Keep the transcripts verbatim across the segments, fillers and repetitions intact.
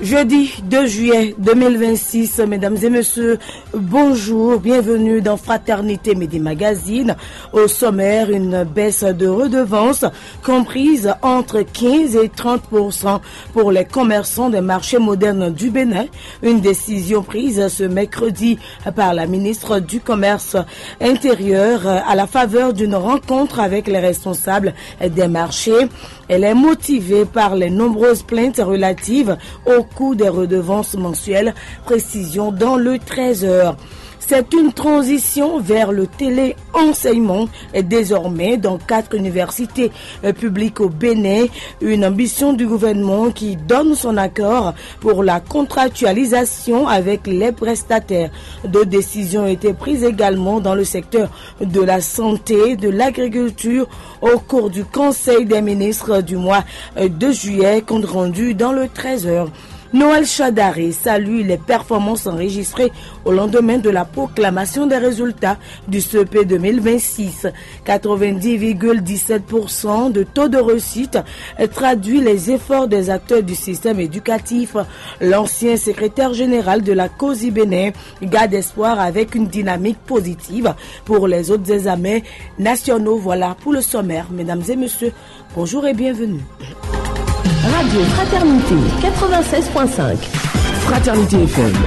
Jeudi deux juillet deux mille vingt-six, mesdames et messieurs, bonjour, bienvenue dans Fraternité Midi Magazine. Au sommaire, une baisse de redevances comprise entre quinze et trente pour cent pour les commerçants des marchés modernes du Bénin. Une décision prise ce mercredi par la ministre du Commerce intérieur à la faveur d'une rencontre avec les responsables des marchés. Elle est motivée par les nombreuses plaintes relatives au coût des redevances mensuelles. Précision dans le treize heures. C'est une transition vers le téléenseignement et désormais dans quatre universités publiques au Bénin. Une ambition du gouvernement qui donne son accord pour la contractualisation avec les prestataires. Deux décisions ont été prises également dans le secteur de la santé, de l'agriculture au cours du Conseil des ministres du mois de juillet, compte rendu dans le treize heures. Noël Chadari salue les performances enregistrées au lendemain de la proclamation des résultats du C E P deux mille vingt-six. quatre-vingt-dix virgule dix-sept pour cent de taux de réussite traduit les efforts des acteurs du système éducatif. L'ancien secrétaire général de la C O S I Bénin garde espoir avec une dynamique positive pour les autres examens nationaux. Voilà pour le sommaire. Mesdames et messieurs, bonjour et bienvenue. Radio Fraternité quatre-vingt-seize virgule cinq. Fraternité F M.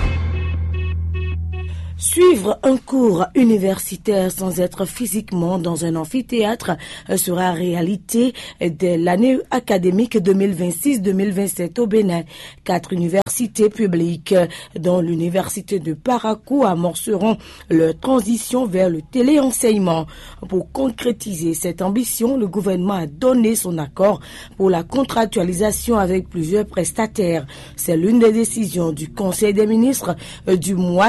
Suivre un cours universitaire sans être physiquement dans un amphithéâtre sera réalité dès l'année académique deux mille vingt-six deux mille vingt-sept au Bénin. Quatre universités publiques, dont l'université de Parakou, amorceront leur transition vers le téléenseignement. Pour concrétiser cette ambition, le gouvernement a donné son accord pour la contractualisation avec plusieurs prestataires. C'est l'une des décisions du Conseil des ministres du mois